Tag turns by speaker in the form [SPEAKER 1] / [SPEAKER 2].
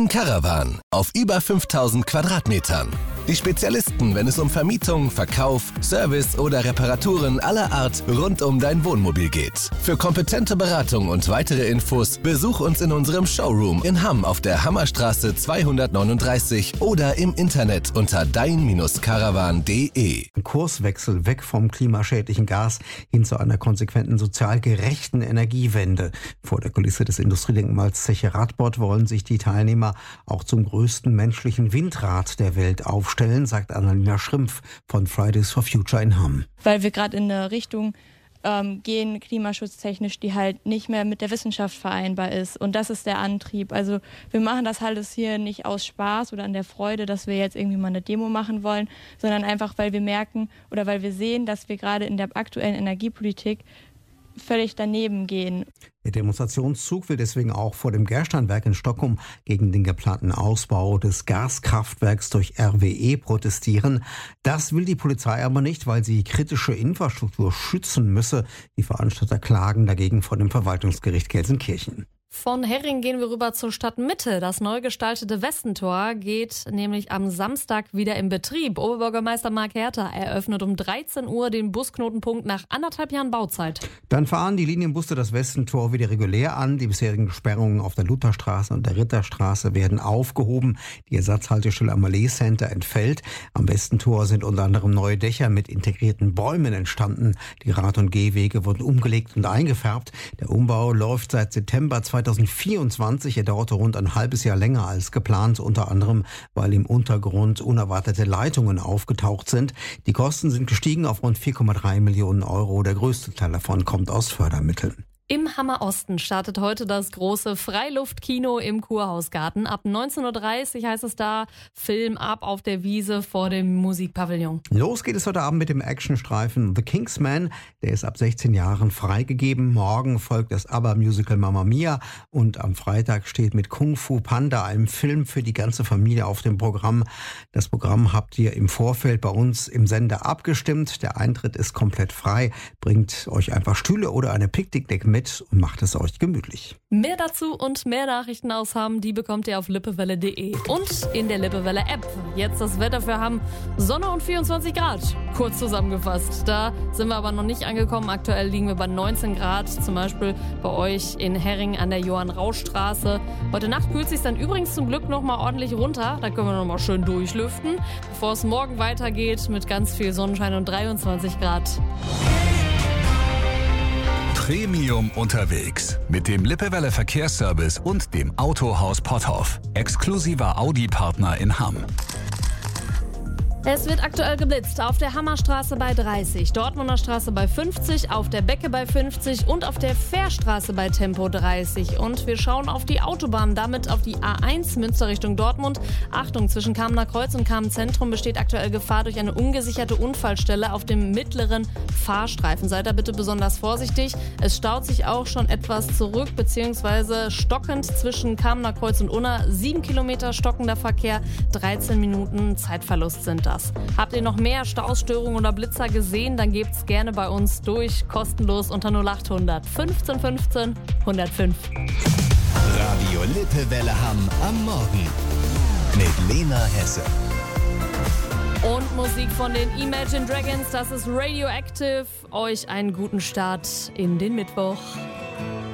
[SPEAKER 1] Caravan auf über 5000 Quadratmetern. Die Spezialisten, wenn es um Vermietung, Verkauf, Service oder Reparaturen aller Art rund um dein Wohnmobil geht. Für kompetente Beratung und weitere Infos besuch uns in unserem Showroom in Hamm auf der Hammerstraße 239 oder im Internet unter dein-caravan.de.
[SPEAKER 2] Kurswechsel weg vom klimaschädlichen Gas hin zu einer konsequenten sozial gerechten Energiewende. Vor der Kulisse des Industriedenkmals Zeche Radbot wollen sich die Teilnehmer auch zum größten menschlichen Windrad der Welt aufstellen, sagt Annalena Schrimpf von Fridays for Future in Hamm.
[SPEAKER 3] Weil wir gerade in eine Richtung gehen, klimaschutztechnisch, die halt nicht mehr mit der Wissenschaft vereinbar ist. Und das ist der Antrieb. Also wir machen das halt hier nicht aus Spaß oder an der Freude, dass wir jetzt irgendwie mal eine Demo machen wollen, sondern einfach, weil wir merken oder weil wir sehen, dass wir gerade in der aktuellen Energiepolitik völlig daneben gehen.
[SPEAKER 2] Der Demonstrationszug will deswegen auch vor dem Gersteinwerk in Stockholm gegen den geplanten Ausbau des Gaskraftwerks durch RWE protestieren. Das will die Polizei aber nicht, weil sie kritische Infrastruktur schützen müsse. Die Veranstalter klagen dagegen vor dem Verwaltungsgericht Gelsenkirchen.
[SPEAKER 4] Von Herring gehen wir rüber zur Stadtmitte. Das neu gestaltete Westentor geht nämlich am Samstag wieder in Betrieb. Oberbürgermeister Marc Herter eröffnet um 13 Uhr den Busknotenpunkt nach 1,5 Jahren Bauzeit. Dann fahren die Linienbusse das Westentor wieder regulär an. Die bisherigen Sperrungen auf der Lutherstraße und der Ritterstraße werden aufgehoben. Die Ersatzhaltestelle am Mallee Center entfällt. Am Westentor sind unter anderem neue Dächer mit integrierten Bäumen entstanden. Die Rad- und Gehwege wurden umgelegt und eingefärbt. Der Umbau läuft seit September 2024. Er dauerte rund ein halbes Jahr länger als geplant, unter anderem, weil im Untergrund unerwartete Leitungen aufgetaucht sind. Die Kosten sind gestiegen auf rund 4,3 Millionen Euro. Der größte Teil davon kommt aus Fördermitteln. Im Hammer Osten startet heute das große Freiluftkino im Kurhausgarten. Ab 19.30 Uhr heißt es da, Film ab auf der Wiese vor dem Musikpavillon. Los geht es heute Abend mit dem Actionstreifen The Kingsman. Der ist ab 16 Jahren freigegeben. Morgen folgt das ABBA-Musical Mamma Mia. Und am Freitag steht mit Kung Fu Panda, einem Film für die ganze Familie, auf dem Programm. Das Programm habt ihr im Vorfeld bei uns im Sender abgestimmt. Der Eintritt ist komplett frei. Bringt euch einfach Stühle oder eine Picknickdecke mit und macht es euch gemütlich. Mehr dazu und mehr Nachrichten aus Hamm, die bekommt ihr auf lippewelle.de und in der Lippewelle App. Jetzt das Wetter für Hamm, Sonne und 24 Grad, kurz zusammengefasst. Da sind wir aber noch nicht angekommen. Aktuell liegen wir bei 19 Grad, zum Beispiel bei euch in Herring an der Johann-Rausch-Straße. Heute Nacht kühlt es sich dann übrigens zum Glück noch mal ordentlich runter. Da können wir noch mal schön durchlüften, bevor es morgen weitergeht mit ganz viel Sonnenschein und 23 Grad.
[SPEAKER 1] Premium unterwegs mit dem Lippewelle Verkehrsservice und dem Autohaus Potthoff. Exklusiver Audi-Partner in Hamm.
[SPEAKER 4] Es wird aktuell geblitzt auf der Hammerstraße bei 30, Dortmunder Straße bei 50, auf der Becke bei 50 und auf der Fährstraße bei Tempo 30. Und wir schauen auf die Autobahn, damit auf die A1 Münster Richtung Dortmund. Achtung, zwischen Kamener Kreuz und Kamen Zentrum besteht aktuell Gefahr durch eine ungesicherte Unfallstelle auf dem mittleren Fahrstreifen. Seid da bitte besonders vorsichtig. Es staut sich auch schon etwas zurück bzw. stockend zwischen Kamener Kreuz und Unna. 7 Kilometer stockender Verkehr, 13 Minuten Zeitverlust sind das. Habt ihr noch mehr Stausstörungen oder Blitzer gesehen, dann gebt's gerne bei uns durch, kostenlos unter 0800 15 15 105.
[SPEAKER 1] Radio Lippewelle Hamm am Morgen mit Lena Hesse.
[SPEAKER 4] Und Musik von den Imagine Dragons, das ist Radioactive. Euch einen guten Start in den Mittwoch.